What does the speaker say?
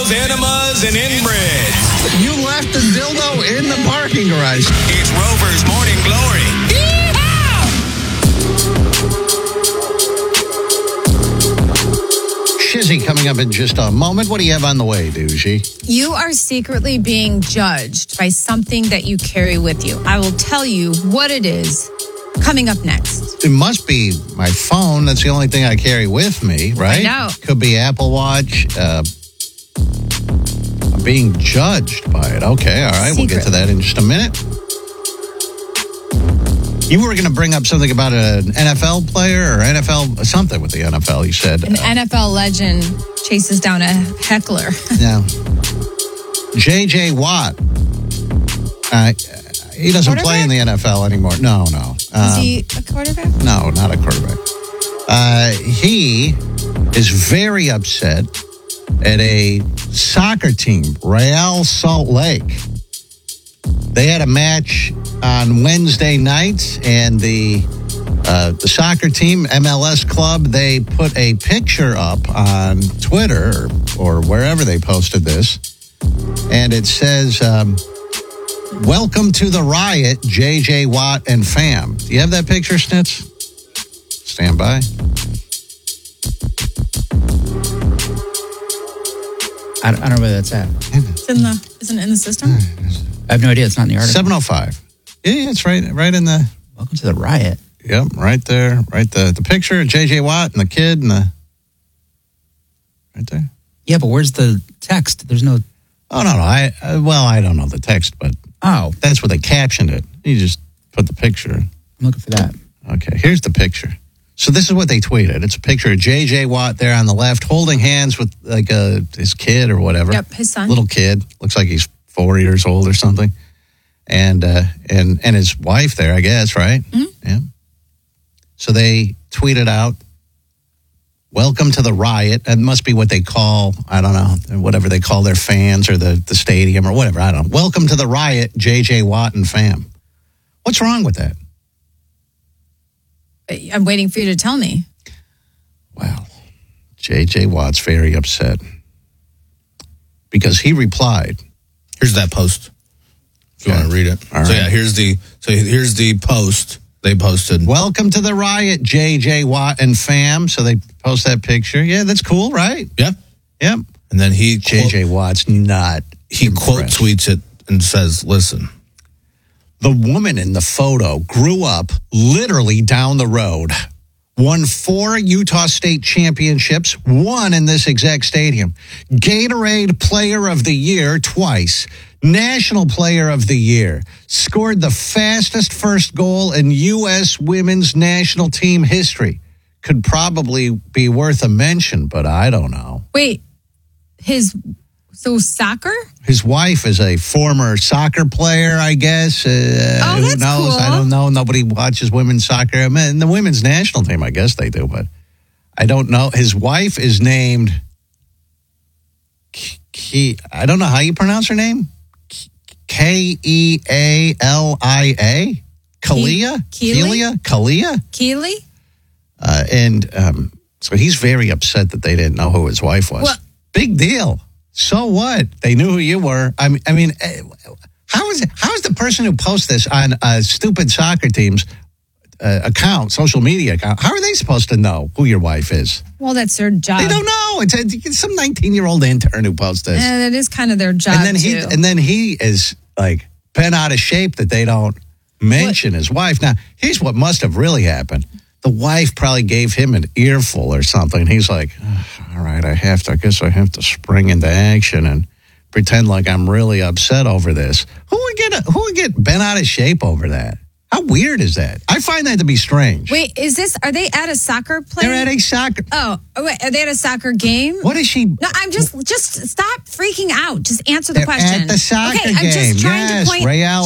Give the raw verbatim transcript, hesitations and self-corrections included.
dildos, enemas, and inbreds. You left the dildo in the parking garage. It's Rover's Morning Glory. Shizzy coming up in just a moment. What do you have on the way, Doogie? You are secretly being judged by something that you carry with you. I will tell you what it is coming up next. It must be my phone. That's the only thing I carry with me, right? I know. Could be Apple Watch. Uh, I'm being judged by it. Okay, all right. Secretly. We'll get to that in just a minute. You were going to bring up something about an N F L player or N F L, something with the N F L, you said. An uh, N F L legend chases down a heckler. Yeah. J J. Watt. Uh, he doesn't play in the N F L anymore. No, no. Um, is he a quarterback? No, not a quarterback. Uh, he is very upset at a soccer team, Real Salt Lake. They had a match on Wednesday night, and the uh, the soccer team, M L S club, they put a picture up on Twitter or, or wherever they posted this, and it says, um, "Welcome to the riot, J J. Watt and fam." Do you have that picture, Snitz? Stand by. I don't, I don't know where that's at. It's in the, isn't it in the system? I have no idea. It's not in the article. seven oh five. Yeah, yeah, it's right right in the... Welcome to the riot. Yep, right there. Right the, the picture of J J. Watt and the kid and the... Right there. Yeah, but where's the text? There's no... Oh, no, no. I uh, Well, I don't know the text, but... Oh. That's what they captioned it. You just put the picture. I'm looking for that. Okay, here's the picture. So this is what they tweeted. It's a picture of J J. Watt there on the left, holding hands with like a, his kid or whatever. Yep, his son. Little kid. Looks like he's four years old or something. And uh, and and his wife there, I guess, right? Mm-hmm. Yeah. So they tweeted out, "Welcome to the riot." That must be what they call, I don't know, whatever they call their fans or the, the stadium or whatever. I don't know. "Welcome to the riot, J J. Watt and fam." What's wrong with that? I'm waiting for you to tell me. Well, J J. Watt's very upset because he replied. Here's that post. If you Okay. want to read it. All so right. yeah, here's the so here's the post they posted. "Welcome to the riot, J J. Watt and fam." So they post that picture. Yeah, that's cool, right? Yeah. Yep. And then he J J. quote, Watt's not. he impressed. quote tweets it and says, "Listen, The woman in the photo grew up literally down the road, won four Utah State championships, one in this exact stadium, Gatorade Player of the Year twice, National Player of the Year, scored the fastest first goal in U S women's national team history. Could probably be worth a mention, but I don't know." Wait, his, so soccer? His wife is a former soccer player, I guess. Uh, Oh, who that's knows? cool. I don't know. Nobody watches women's soccer. I mean, the women's national team, I guess they do, but I don't know. His wife is named Ke- I don't know how you pronounce her name. K E A L I A? Kalia? Keely? Kalia? Kalia? Keely? Uh, and um, so he's very upset that they didn't know who his wife was. Well- Big deal. So what? They knew who you were. I mean, I mean, eh, how is how is the person who posts this on a stupid soccer team's uh, account, social media account, how are they supposed to know who your wife is? Well, that's their job. They don't know. It's, a, it's some nineteen-year-old intern who posts this. And it is kind of their job, and then he too. and then he is like bent out of shape that they don't mention what? his wife. Now, here's what must have really happened. The wife probably gave him an earful or something. He's like, all right, I have to, I guess I have to spring into action and pretend like I'm really upset over this. Who would get, who would get bent out of shape over that? How weird is that? I find that to be strange. Wait, is this, are they at a soccer play? They're at a soccer. Oh, wait, are they at a soccer game? What is she? No, I'm just, just stop freaking out. Just answer the They're question. at the soccer okay, game. I'm just trying yes, to point. Real